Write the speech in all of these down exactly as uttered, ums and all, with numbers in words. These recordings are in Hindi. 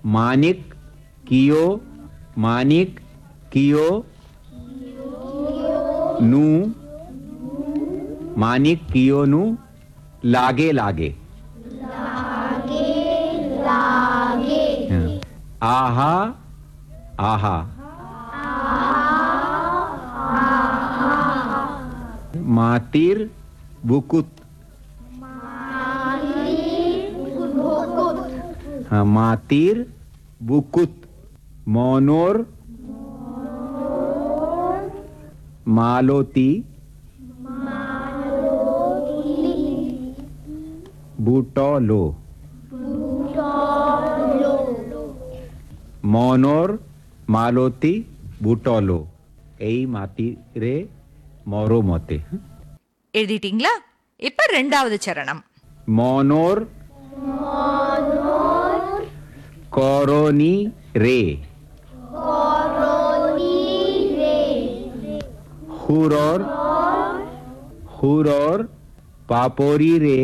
मानिक कियो मानिक कियो नु मानिक कियो नु लागे लागे लागे लागे आहा आहा मातिर बुकुत हाँ मातिर बुकुत मोनोर मालोती बूटोलो मोनोर मालोती बूटोलो एई मातीरे मोरो मोते எழுதிட்டீங்களா? இப்ப ரெண்டாவது சரணம். मोनोर कोरोनी रे हुरोर हुरोर पापोरी रे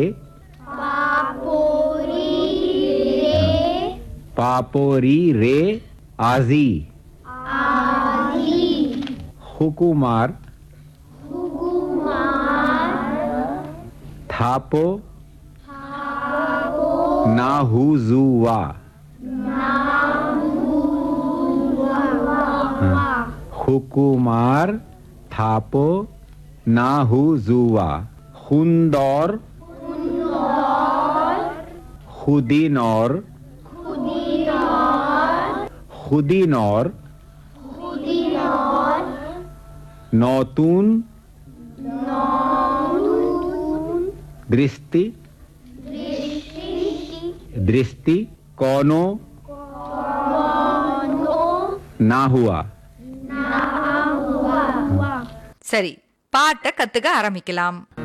पापोरी रे आजी हुकुमार थापो नाहुजुवा हुकुमार थापो नाहुजुवा हुंदौर खुदिनौर खुदिनौर नौतून दृष्टि दृष्टि कोनो ना हुआ சரி, பாட்டை கத்துக்க ஆரம்பிக்கலாம்.